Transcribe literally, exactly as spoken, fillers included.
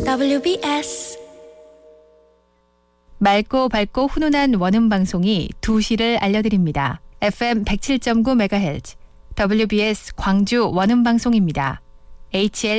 더블유비에스 맑고 밝고 훈훈한 원음방송이 두 시를 알려드립니다. 에프엠 백칠 점 구 메가헤르츠 더블유비에스 광주 원음방송입니다. 에이치엘